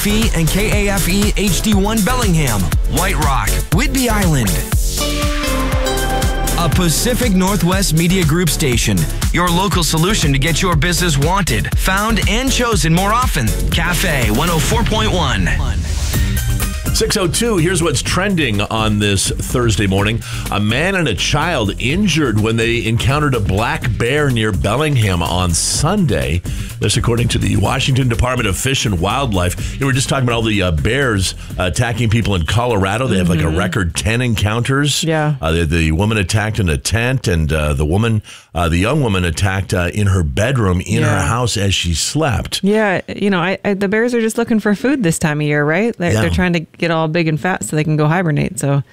KFE and KAFE HD1 Bellingham, White Rock, Whidbey Island. A Pacific Northwest Media Group station. Your local solution to get your business wanted, found, and chosen more often. Cafe 104.1. 6:02, here's what's trending on this Thursday morning. A man and a child injured when they encountered a black bear near Bellingham on Sunday. This according to the Washington Department of Fish and Wildlife. You were just talking about all the bears attacking people in Colorado. They have like a record 10 encounters. Yeah. The woman attacked in a tent, and the young woman attacked in her bedroom in her house as she slept. Yeah, the bears are just looking for food this time of year, right? They're trying to get all big and fat so they can go hibernate. So,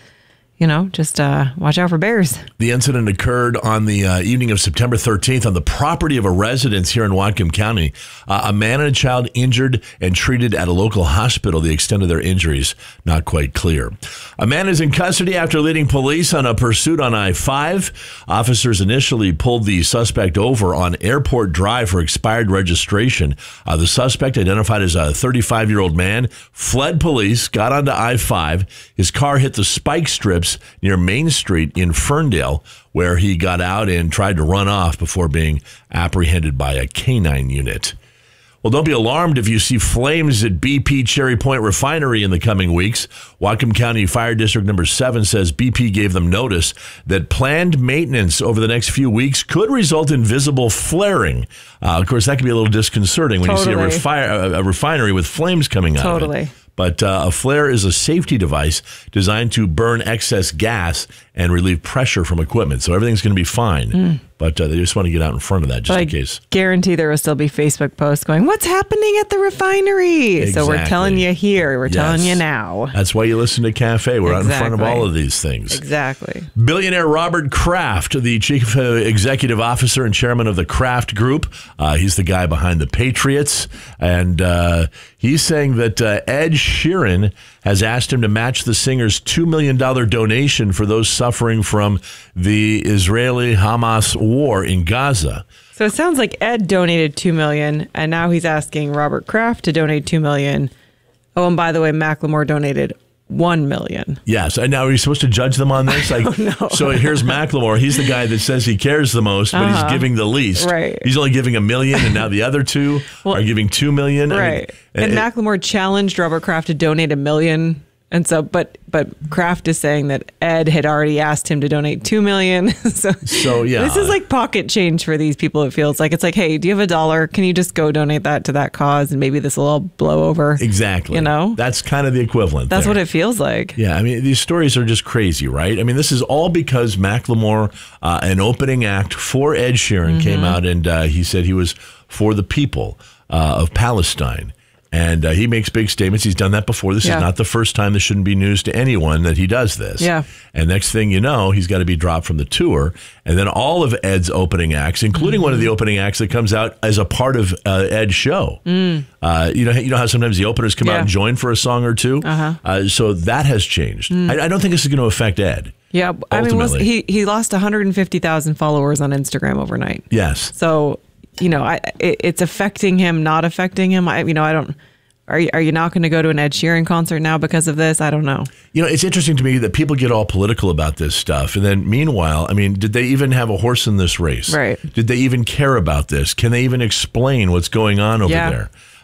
just watch out for bears. The incident occurred on the evening of September 13th on the property of a residence here in Whatcom County. A man and a child injured and treated at a local hospital. The extent of their injuries, not quite clear. A man is in custody after leading police on a pursuit on I-5. Officers initially pulled the suspect over on Airport Drive for expired registration. The suspect, identified as a 35-year-old man, fled police, got onto I-5. His car hit the spike strips near Main Street in Ferndale, where he got out and tried to run off before being apprehended by a canine unit. Well, don't be alarmed if you see flames at BP Cherry Point Refinery in the coming weeks. Whatcom County Fire District Number 7 says BP gave them notice that planned maintenance over the next few weeks could result in visible flaring. Of course, that can be a little disconcerting when you see a refinery with flames coming out of it. But a flare is a safety device designed to burn excess gas and relieve pressure from equipment. So everything's going to be fine. But they just want to get out in front of that just in case. I guarantee there will still be Facebook posts going, what's happening at the refinery? Exactly. So we're telling you here. We're telling you now. That's why you listen to Cafe. We're out in front of all of these things. Exactly. Billionaire Robert Kraft, the chief executive officer and chairman of the Kraft Group. He's the guy behind the Patriots. And he's saying that Ed Sheeran has asked him to match the singer's $2 million donation for those suffering from the Israeli-Hamas war in Gaza. So it sounds like Ed donated $2 million, and now he's asking Robert Kraft to donate $2 million. Oh, and by the way, Macklemore donated $1 million. Yes. And now are you supposed to judge them on this? So here's Macklemore. He's the guy that says he cares the most, but he's giving the least. Right. He's only giving $1 million, and now the other two are giving $2 million. Right. And Macklemore challenged Robert Kraft to donate $1 million. And so, but Kraft is saying that Ed had already asked him to donate $2 million. so yeah, this is like pocket change for these people. It feels like it's like, hey, do you have $1? Can you just go donate that to that cause, and maybe this will all blow over? Exactly. That's kind of the equivalent. That's what it feels like. Yeah, I mean, these stories are just crazy, right? I mean, this is all because Macklemore, an opening act for Ed Sheeran, came out and he said he was for the people of Palestine. And he makes big statements. He's done that before. This is not the first time. This shouldn't be news to anyone that he does this. Yeah. And next thing you know, he's got to be dropped from the tour. And then all of Ed's opening acts, including one of the opening acts that comes out as a part of Ed's show. You know how sometimes the openers come out and join for a song or two? So that has changed. I don't think this is going to affect Ed. Yeah. Ultimately. I mean, he lost 150,000 followers on Instagram overnight. Yes. So... it's affecting him, not affecting him. I don't. Are you not going to go to an Ed Sheeran concert now because of this? I don't know. It's interesting to me that people get all political about this stuff. And then meanwhile, I mean, did they even have a horse in this race? Right. Did they even care about this? Can they even explain what's going on over there?